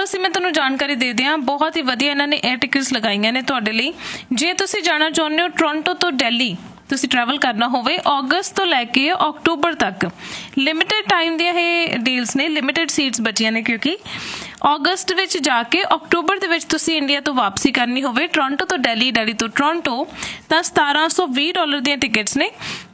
ਅਸੀਂ ਮੈਂ ਤੁਹਾਨੂੰ ਜਾਣਕਾਰੀ ਦੇ ਦਿਆਂ, ਬਹੁਤ ਹੀ ਵਧੀਆ ਇਹਨਾਂ ਨੇ 에ਅਰ ਟਿਕਟਸ ਲਗਾਈਆਂ ਨੇ ਤੁਹਾਡੇ ਲਈ। ਜੇ ਤੁਸੀਂ ਜਾਣਾ ਚਾਹੁੰਦੇ ਹੋ ਟੋਰਾਂਟੋ ਤੋਂ ਦਿੱਲੀ ਤੁਸੀਂ ट्रैवल करना होवे अगस्त तो लैके अक्टूबर तक लिमिटेड टाइम दी ये डील्स ने, लिमिटेड सीट्स बचियां ने क्योंकि अगस्त विच जाके अक्टूबर दे विच तुसी इंडिया तो वापसी करनी होवे टोरांटो तो दिल्ली, दिल्ली तो टोरांटो तां $1720 दी टिकट्स ने,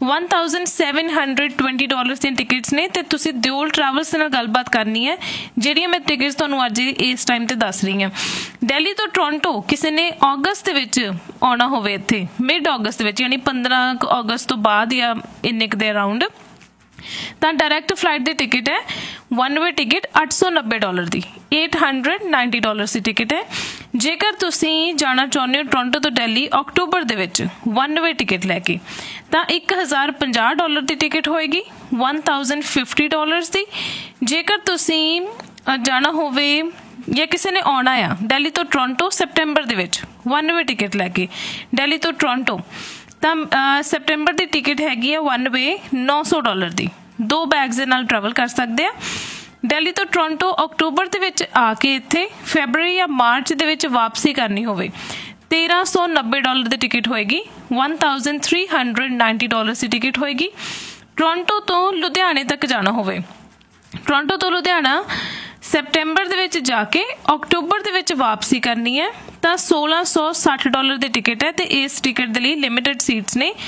$1720 दी टिकट्स ने ते तुसी ड्यूल ट्रैवल्स नाल गलबात करनी है जिहड़ियां मैं टिकट्स तुहानूं अज इस टाइम ते दस रही हां। दिल्ली तो टोरांटो किसी ने अगस्त दे विच आउणा होवे इत्थे मिड अगस्त दे विच यानी 15 अगस्त तो बाद या इन्ने के अराउंड ਤਾਂ डायरैक्ट फ्लाइट ਦੀ टिकट है वन वे टिकट $890 ਦੀ, $890 ਦੀ टिकट है। ਜੇਕਰ ਤੁਸੀਂ ਜਾਣਾ ਚਾਹੁੰਦੇ ਹੋ ਟੋਰਾਂਟੋ ਤੋਂ ਦਿੱਲੀ ਅਕਤੂਬਰ ਦੇ ਵਿੱਚ वन वे टिकट ਲੈਕੇ ਤਾਂ $1050 ਦੀ टिकट ਹੋਏਗੀ, $1050 ਦੀ। ਜੇਕਰ ਤੁਸੀਂ ਜਾਣਾ ਹੋਵੇ ਜਾਂ ਕਿਸੇ ਨੇ ਆਉਣਾ ਆ ਦਿੱਲੀ ਤੋਂ ਟੋਰਾਂਟੋ ਸੈਪਟੈਂਬਰ ਦੇ ਵਿੱਚ वन वे टिकट ਲੈਕੇ ਦਿੱਲੀ ਤੋਂ ਟੋਰਾਂਟੋ ਤਾਂ ਸੈਪਟੈਂਬਰ ਦੀ ਟਿਕਟ ਹੈਗੀ ਆ वन वे $900 ਦੀ, 2 ਬੈਗਸ ਦੇ ਨਾਲ ਟਰੈਵਲ ਕਰ ਸਕਦੇ ਆ। ਦਿੱਲੀ ਤੋਂ ਟੋਰਾਂਟੋ ਅਕਤੂਬਰ ਦੇ ਵਿੱਚ ਆ ਕੇ ਇੱਥੇ ਫੈਬਰੂਰੀ ਜਾਂ ਮਾਰਚ ਦੇ ਵਿੱਚ ਵਾਪਸੀ ਕਰਨੀ ਹੋਵੇ $1390 ਦੀ ਟਿਕਟ ਹੋਏਗੀ, $1390 ਦੀ ਟਿਕਟ ਹੋਏਗੀ। ਟੋਰਾਂਟੋ ਤੋਂ ਲੁਧਿਆਣੇ ਤੱਕ ਜਾਣਾ ਹੋਵੇ, ਟੋਰਾਂਟੋ ਤੋਂ ਲੁਧਿਆਣਾ ਸੈਪਟੈਂਬਰ ਦੇ ਵਿੱਚ ਜਾ ਕੇ ਅਕਤੂਬਰ ਦੇ ਵਿੱਚ ਵਾਪਸੀ ਕਰਨੀ ਹੈ ਤਾਂ $1660 ਦੀ ਟਿਕਟ ਹੈ ਤੇ ਇਸ ਟਿਕਟ ਦੇ ਲਈ ਲਿਮਿਟਡ ਸੀਟਸ ਨੇ।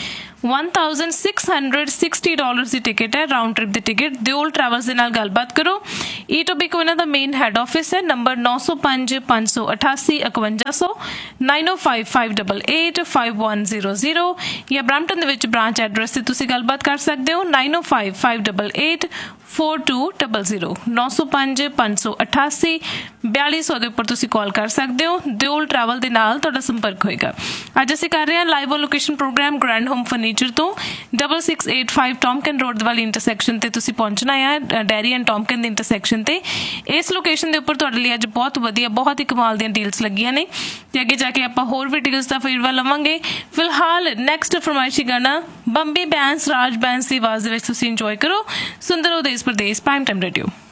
$1660 ਦੀ ਟਿਕਟ ਹੈ ਰਾਊਂਡ ਟ੍ਰਿਪ ਦੀ ਟਿਕਟ। ਦਿਓਲ ਟਰੈਵਲਸ ਦੇ ਨਾਲ ਗੱਲਬਾਤ ਕਰੋ। ਈਟੋਬੀਕੋ ਇਹਨਾਂ ਦਾ ਮੇਨ ਹੈਡ ਆਫਿਸ ਹੈ, ਨੰਬਰ 905 588 5100 905 588 5100 ਜਾਂ ਬ੍ਰੈਂਪਟਨ ਦੇ ਵਿੱਚ ਬ੍ਰਾਂਚ ਐਡਰੈਸ ਤੇ ਤੁਸੀਂ ਗੱਲਬਾਤ ਕਰ ਸਕਦੇ ਹੋ 905 588 4200 905 588 4200 ਦੇ ਉੱਪਰ ਤੁਸੀਂ ਕਾਲ ਕਰ ਸਕਦੇ ਹੋ। ਦਿਓਲ ਟਰੈਵਲ ਦੇ ਨਾਲ ਤੁਹਾਡਾ ਸੰਪਰਕ ਹੋਏਗਾ। ਅੱਜ ਅਸੀਂ ਕਰ ਰਹੇ ਹਾਂ live location programme grand home furniture ਤੋਂ 6685 ਟੌਮਕਨ ਰੋਡ ਵਾਲੀ ਇੰਟਰਸੈਕਸ਼ਨ ਤੇ ਤੁਸੀਂ ਪਹੁੰਚਣਾ ਹੈ, ਡੈਰੀ ਐਂਡ ਟੌਮਕਨ ਦੀ ਇੰਟਰਸੈਕਸ਼ਨ ਤੇ। ਇਸ ਲੋਕੇਸ਼ਨ ਦੇ ਉੱਪਰ ਤੁਹਾਡੇ ਲਈ ਅੱਜ ਬਹੁਤ ਵਧੀਆ, ਬਹੁਤ ਹੀ ਕਮਾਲ ਦੀਆਂ ਡੀਲਸ ਲੱਗੀਆਂ ਨੇ ਤੇ ਅੱਗੇ ਜਾ ਕੇ ਆਪਾਂ ਹੋਰ ਵੀ ਡੀਲਸ ਦਾ ਫੀਡਬੈਕ ਲਵਾਂਗੇ। ਫਿਲਹਾਲ ਨੈਕਸਟ ਫਰਮਾਇਸ਼ੀ ਗਾਣਾ ਬੰਬੀ ਬੈਂਸ, ਰਾਜ ਬੈਂਸ ਦੀ ਆਵਾਜ਼ ਦੇ ਵਿੱਚ ਤੁਸੀਂ ਇੰਜੋਏ ਕਰੋ। ਸੁੰਦਰ ਉਦੇਸ ਪ੍ਰਦੇਸ਼ ਪ੍ਰਾਈਮ ਟਾਈਮ ਰੇਡੀਓ।